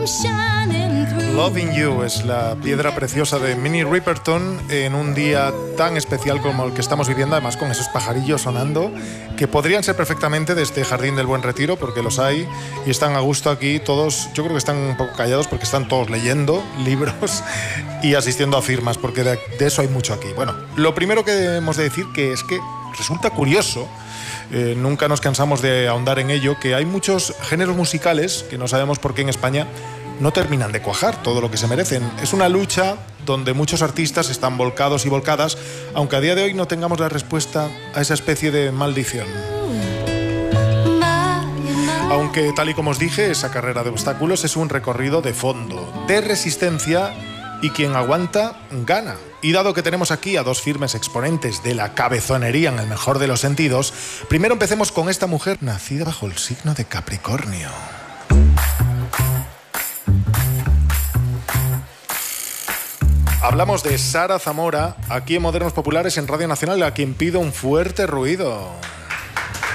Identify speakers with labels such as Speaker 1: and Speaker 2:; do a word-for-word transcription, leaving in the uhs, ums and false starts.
Speaker 1: Loving You es la piedra preciosa de Minnie Riperton en un día tan especial como el que estamos viviendo, además con esos pajarillos sonando que podrían ser perfectamente de este Jardín del Buen Retiro, porque los hay y están a gusto aquí todos. Yo creo que están un poco callados porque están todos leyendo libros y asistiendo a firmas, porque de, de eso hay mucho aquí. Bueno, lo primero que hemos de decir que es que resulta curioso, eh, nunca nos cansamos de ahondar en ello, que hay muchos géneros musicales que no sabemos por qué en España no terminan de cuajar todo lo que se merecen. Es una lucha donde muchos artistas están volcados y volcadas, aunque a día de hoy no tengamos la respuesta a esa especie de maldición. Aunque, tal y como os dije, esa carrera de obstáculos es un recorrido de fondo, de resistencia, y quien aguanta, gana. Y dado que tenemos aquí a dos firmes exponentes de la cabezonería en el mejor de los sentidos, primero empecemos con esta mujer nacida bajo el signo de Capricornio. Hablamos de Sara Zamora, aquí en Modernos Populares en Radio Nacional, a quien pido un fuerte ruido.